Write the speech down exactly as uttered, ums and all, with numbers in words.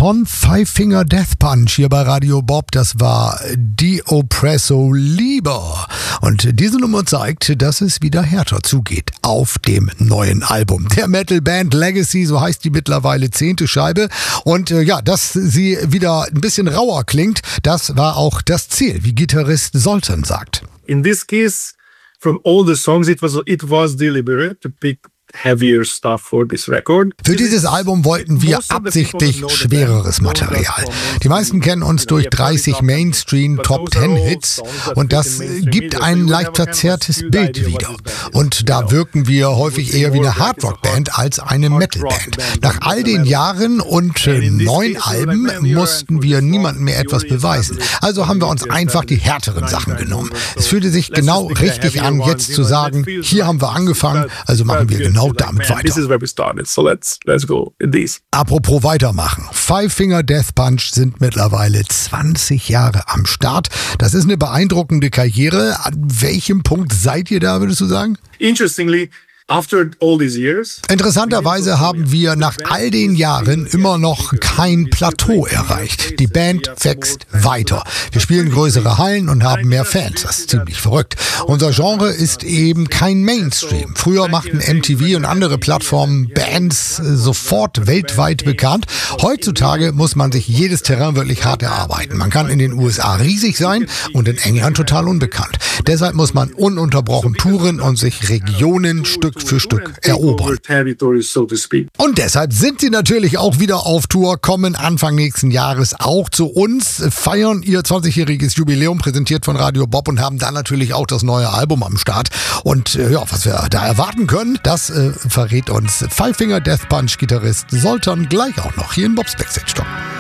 von Five Finger Death Punch hier bei Radio Bob. Das war Die Oppresso Liber. Und diese Nummer zeigt, dass es wieder härter zugeht auf dem neuen Album. Der Metal-Band Legacy, so heißt die mittlerweile zehnte Scheibe. Und äh, ja, dass sie wieder ein bisschen rauer klingt, das war auch das Ziel, wie Gitarrist Zoltan sagt. In this case, from all the songs, it was it was deliberate to pick heavier stuff for this record. Für dieses Album wollten wir absichtlich schwereres Material. Die meisten kennen uns durch dreißig Mainstream-Top-Ten-Hits und das gibt ein leicht verzerrtes Bild wieder. Und da wirken wir häufig eher wie eine Hardrock-Band als eine Metal-Band. Nach all den Jahren und neun Alben mussten wir niemandem mehr etwas beweisen. Also haben wir uns einfach die härteren Sachen genommen. Es fühlte sich genau richtig an, jetzt zu sagen, hier haben wir angefangen, also machen wir genau damit weiter. So let's, let's go in this. Apropos weitermachen. Five Finger Death Punch sind mittlerweile zwanzig Jahre am Start. Das ist eine beeindruckende Karriere. An welchem Punkt seid ihr da, würdest du sagen? Interestingly, after all these years, Interessanterweise haben wir nach all den Jahren immer noch kein Plateau erreicht. Die Band wächst weiter. Wir spielen größere Hallen und haben mehr Fans. Das ist ziemlich verrückt. Unser Genre ist eben kein Mainstream. Früher machten M T V und andere Plattformen Bands sofort weltweit bekannt. Heutzutage muss man sich jedes Terrain wirklich hart erarbeiten. Man kann in den U S A riesig sein und in England total unbekannt. Deshalb muss man ununterbrochen touren und sich Regionen Stück für Stück erobern. Und deshalb sind sie natürlich auch wieder auf Tour, kommen Anfang nächsten Jahres auch zu uns, feiern ihr zwanzigjähriges Jubiläum, präsentiert von Radio Bob und haben dann natürlich auch das neue Album am Start. Und äh, ja, was wir da erwarten können, das äh, verrät uns Five Finger Death Punch Gitarrist Zoltan gleich auch noch hier in Bobs Backstage Talk.